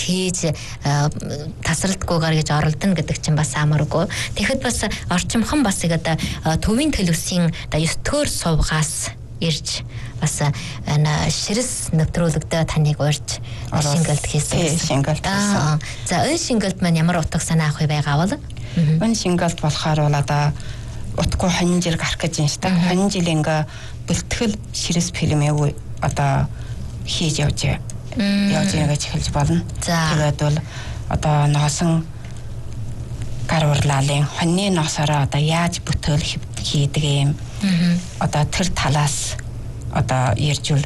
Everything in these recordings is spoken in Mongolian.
хийж тасралтгүйгээр гэж оролдоно гэдэг чинь бас амаргүй. Тэгэхэд бас орчимхон бас яг одоо төвийн төлөвсийн 9-р сувгаас ирж бас ширс нэвтрүүлэгдээ таныг урьж шингэлт хийсэн. Шингэлт хийсэн. За энэ шингэлт маань ямар утга санаа авах байгаа бол? Энэ шингэлт болохоор бол одоо утгагүй хонин жил гарах гэж байна шүү дээ. Хонин жил ингээ бэлтгэл ширс фильмээ одоо хийж явж ингэж эхэлж болно. Тэгээд бол одоо носон гар урлалын хоньны носороо одоо яаж бүтээл хийдэг юм. Одоо тэр талаас одоо ярьжул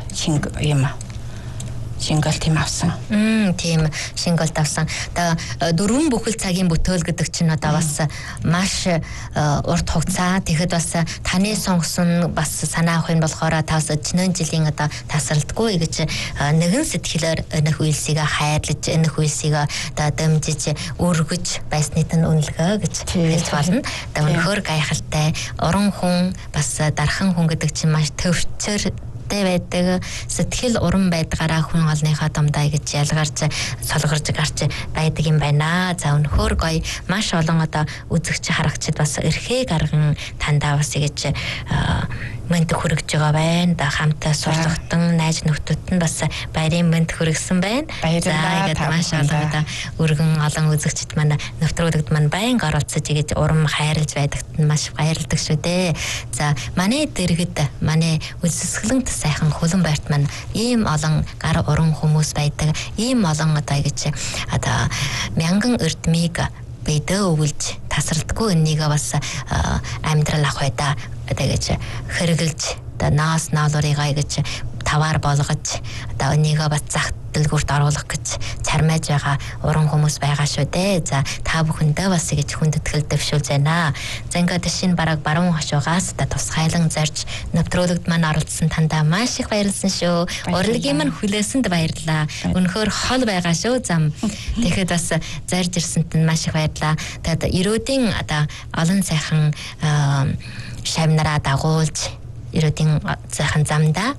шингэлт тийм авсан. Тийм шингэлт авсан. Одоо 4 бүхэл цагийн бүтээл гэдэг чинь одоо бас маш урт хугацаа. Тэгэхэд бас таны сонгосон бас санаа авах юм болохоор тас 4 жилийн одоо тасралтгүй гэж нэгэн сэтгэлээр энэх үйлсийг хайрлаж, энэх үйлсийг одоо дэмжиж, өргөж байсныг нь үнэлгөө гэж хэлж болно. Одоо өнөхөр гайхалтай уран хүн бас дархан хүн гэдэг чинь маш төвчээр байдаг сэтгэл уран байдгаараа хүн олныхаа домдаа гэж ялгарч солгорж гарч байдаг юм байна. За өнөхөр гоё маш олон одоо үзэгч харагчид бас эрхээ гарган тандаа бас гэж мэнд хүргэж байгаа байна. Да хамтаа сурлагтан найз нөхдөд нь бас баярын мэнд хүргэсэн байна. За ингээд маш олон одоо өргөн олон үзэгчд маань нэвтрүүлэгт маань байнга оролцож ингэж урам хайрлаж байдагт нь маш баярлдаг шүү дээ. За манай дэргэд манай үлсэлэнт сайхан хөлөн байрт маань ийм олон гар уран хүмүүс байдаг. Ийм олон одоо гэж одоо мянган эрдмийг бэдэ өвлж тасралтгүй энийг бас амьдрал ах байда одоо гэж хэрэгэлж одоо наас наалуурыгаа гэж таваар болгож одоо энийг бас зах дэлгүүрт оруулах гэж чармайж байгаа уран хүмүүс байгаа шүү дээ. За та бүхэндээ бас гэж хүндэтгэл дэвшүүлж байна. За ингээд шинэ бараг баруун хошуугаас одоо тусгайлан зарж нэвтрүүлэгт маань оролцсон тандаа маш их баярлсан шүү. Урлагийн маань хүлээсэнд баярлалаа. Өнөхөр хол байгаа шүү зам. Тэгэхэд бас зарж ирсэнд нь маш их баярлалаа. Тэгээд ерөөдийн одоо олон сайхан шавнараа дагуулж ерөөдийн сайхан замдаа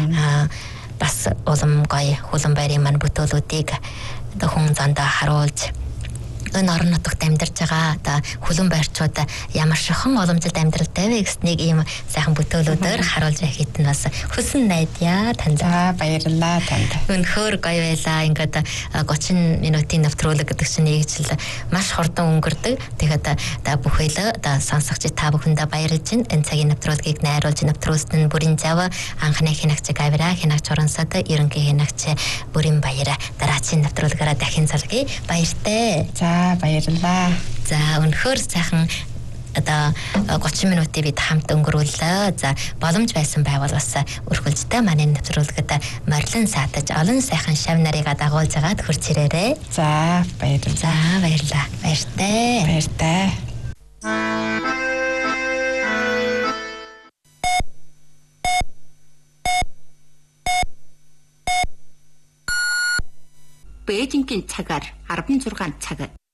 бас улам гоё хөлөн байрын маань бүтээлүүдийг одоо хүн зандаа харуулж энэ орон нутагт амьдарч байгаа одоо хөлөн байрчууд ямар шохон боломжтой амьдралтай вэ гэснийг ийм сайхан бүтээлүүдээр харуулж яхит нь бас хүсэн найдаа танд. За баярлалаа танд. Өнөхөр гоё байлаа. Ингээд 30 минутын нэвтрүүлэг гэдэг чинь нэг жил маш хурдан өнгөрдөг. Тэгэхээр та бүхэлээ одоо сонсогч та бүхэндээ баярлж байна. Энэ цагийн нэвтрүүлгийг найруулж нэвтрүүлсэн нь бүрийн зав анхны хянагч Гавира хянагч Орансад ерөнхий хянагч бүрийн баяр дараачийн нэвтрүүлгаараа дахин залгая. Баяртай. За баярлалаа. За өнөхөр сайхан одоо 30 минутыг бид хамт өнгөрүүллээ. За боломж байсан байвал бас өрхөлжтэй манай нэвтрүүлгэд морилон саатаж олон сайхан шав нарыг дагуулж агаад хурц ирээрээ. За баярлалаа. За баярлалаа. Баяртай. Баяртай. Бээжингийн цагаар 16 цаг.